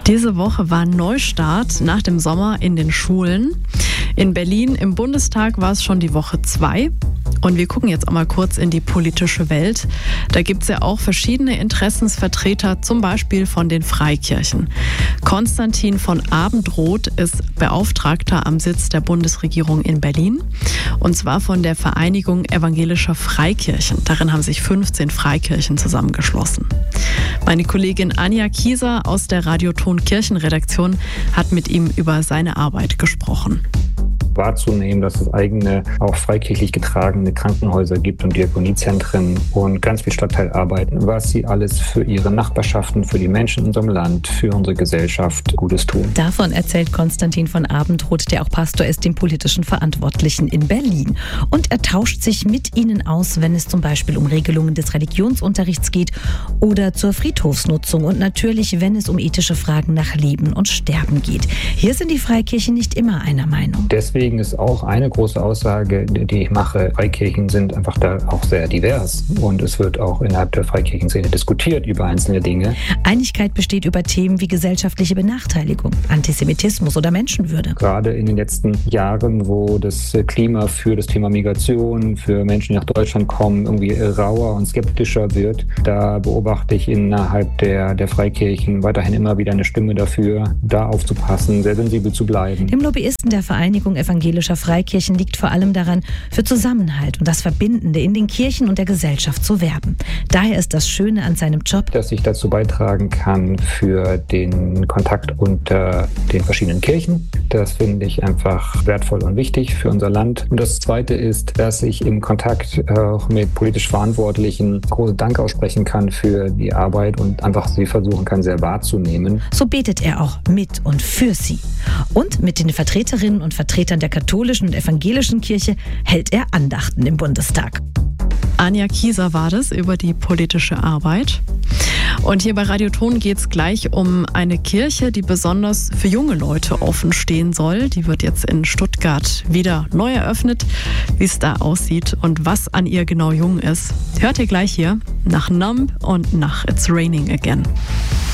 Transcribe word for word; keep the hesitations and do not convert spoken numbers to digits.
Diese Woche war Neustart nach dem Sommer in den Schulen. In Berlin im Bundestag war es schon die Woche zwei. Und wir gucken jetzt auch mal kurz in die politische Welt. Da gibt es ja auch verschiedene Interessensvertreter, zum Beispiel von den Freikirchen. Konstantin von Abendroth ist Beauftragter am Sitz der Bundesregierung in Berlin. Und zwar von der Vereinigung evangelischer Freikirchen. Darin haben sich fünfzehn Freikirchen zusammengeschlossen. Meine Kollegin Anja Kieser aus der Radioton Kirchenredaktion hat mit ihm über seine Arbeit gesprochen. Wahrzunehmen, dass es eigene, auch freikirchlich getragene Krankenhäuser gibt und Diakoniezentren und ganz viel Stadtteilarbeit, was sie alles für ihre Nachbarschaften, für die Menschen in unserem Land, für unsere Gesellschaft Gutes tun. Davon erzählt Konstantin von Abendroth, der auch Pastor ist, den politischen Verantwortlichen in Berlin. Und er tauscht sich mit ihnen aus, wenn es zum Beispiel um Regelungen des Religionsunterrichts geht oder zur Friedhofsnutzung und natürlich, wenn es um ethische Fragen nach Leben und Sterben geht. Hier sind die Freikirchen nicht immer einer Meinung. Deswegen ist auch eine große Aussage, die ich mache, Freikirchen sind einfach da auch sehr divers und es wird auch innerhalb der Freikirchenszene diskutiert über einzelne Dinge. Einigkeit besteht über Themen wie gesellschaftliche Benachteiligung, Antisemitismus oder Menschenwürde. Gerade in den letzten Jahren, wo das Klima für das Thema Migration, für Menschen, die nach Deutschland kommen, irgendwie rauer und skeptischer wird, da beobachte ich innerhalb der, der Freikirchen weiterhin immer wieder eine Stimme dafür, da aufzupassen, sehr sensibel zu bleiben. Dem Lobbyisten der Vereinigung evangelischer Freikirchen liegt vor allem daran, für Zusammenhalt und das Verbindende in den Kirchen und der Gesellschaft zu werben. Daher ist das Schöne an seinem Job, dass ich dazu beitragen kann für den Kontakt unter den verschiedenen Kirchen. Das finde ich einfach wertvoll und wichtig für unser Land. Und das Zweite ist, dass ich im Kontakt auch mit politisch Verantwortlichen große Dank aussprechen kann für die Arbeit und einfach sie versuchen kann, sehr wahrzunehmen. So betet er auch mit und für sie. Und mit den Vertreterinnen und Vertretern der katholischen und evangelischen Kirche hält er Andachten im Bundestag. Anja Kieser war das über die politische Arbeit. Und hier bei Radioton geht es gleich um eine Kirche, die besonders für junge Leute offen stehen soll. Die wird jetzt in Stuttgart wieder neu eröffnet. Wie es da aussieht und was an ihr genau jung ist, hört ihr gleich hier nach Numb und nach It's Raining Again.